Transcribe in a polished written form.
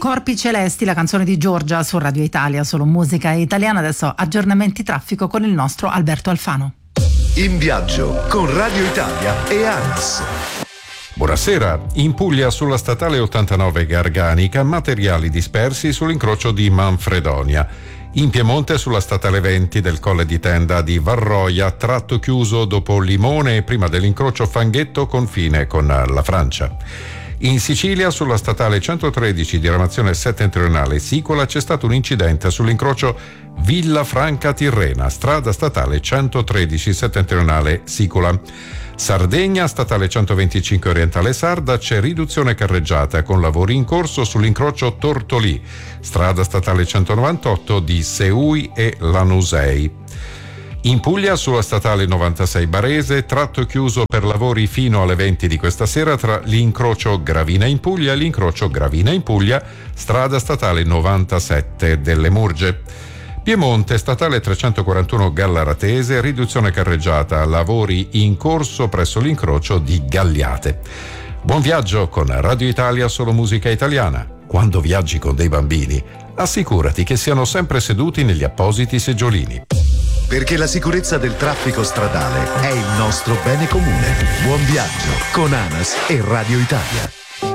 Corpi Celesti, la canzone di Giorgia su Radio Italia, solo musica italiana. Adesso aggiornamenti traffico con il nostro Alberto Alfano. In viaggio con Radio Italia e ANAS. Buonasera. In Puglia sulla statale 89 Garganica, materiali dispersi sull'incrocio di Manfredonia. In Piemonte sulla statale 20 del Colle di Tenda di Varroia, tratto chiuso dopo Limone e prima dell'incrocio Fanghetto, confine con la Francia. In Sicilia sulla statale 113 diramazione settentrionale Sicola c'è stato un incidente sull'incrocio Villa Franca Tirrena, strada statale 113 settentrionale Sicola. Sardegna, statale 125 orientale Sarda, c'è riduzione carreggiata con lavori in corso sull'incrocio Tortolì, strada statale 198 di Seui e Lanusei. In Puglia sulla statale 96 Barese, tratto chiuso per lavori fino alle 20 di questa sera tra l'incrocio Gravina in Puglia e l'incrocio Gravina in Puglia, strada statale 97 delle Murge. Piemonte, statale 341 Gallaratese, riduzione carreggiata, lavori in corso presso l'incrocio di Galliate. Buon viaggio con Radio Italia, solo musica italiana. Quando viaggi con dei bambini, assicurati che siano sempre seduti negli appositi seggiolini. Perché la sicurezza del traffico stradale è il nostro bene comune. Buon viaggio con ANAS e Radio Italia.